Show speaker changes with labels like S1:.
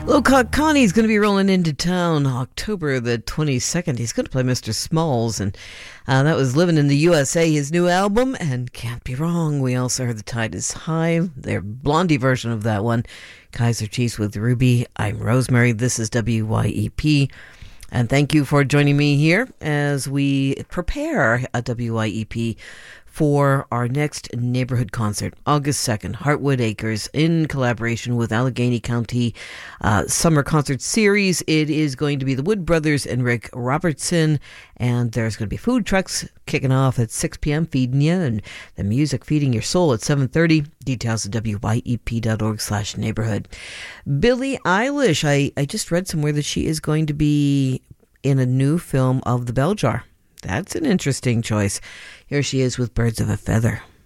S1: Connie's going to be rolling into town October the 22nd. He's going to play Mr. Smalls, and that was Living in the USA, his new album, and Can't Be Wrong. We also heard The Tide is High, their Blondie version of that one. Kaiser Chiefs with Ruby. I'm Rosemary. This is WYEP. And thank you for joining me here as we prepare a WYEP for our next neighborhood concert, August 2nd, Heartwood Acres, in collaboration with Allegheny County Summer Concert Series. It is going to be the Wood Brothers and Rick Robertson, and there's going to be food trucks kicking off at 6 p.m. feeding you, and the music feeding your soul at 7:30. Details at wyep.org/neighborhood. Billie Eilish, I just read somewhere that she is going to be in a new film of the Bell Jar. That's an interesting choice. Here she is with Birds of a Feather.